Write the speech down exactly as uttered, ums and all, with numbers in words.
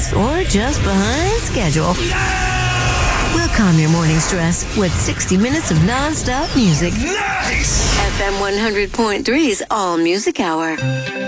fast or just behind schedule. We'll calm your morning stress with sixty minutes of non-stop music. Nice! F M one hundred point three's All Music Hour.